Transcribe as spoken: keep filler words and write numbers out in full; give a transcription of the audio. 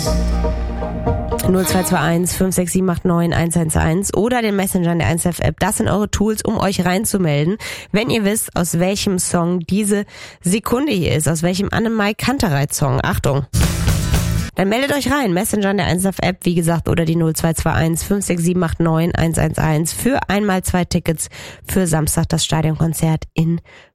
null zwei zwei eins fünf sechs sieben acht neun eins eins eins oder den Messenger in der eins F App. Das sind eure Tools, um euch reinzumelden, wenn ihr wisst, aus welchem Song diese Sekunde hier ist, aus welchem Annemai Kantereit-Song. Achtung! Dann meldet euch rein, Messenger in der eins F App, wie gesagt, oder die null zwei zwei eins fünf sechs sieben acht neun eins eins eins für einmal zwei Tickets für Samstag das Stadionkonzert in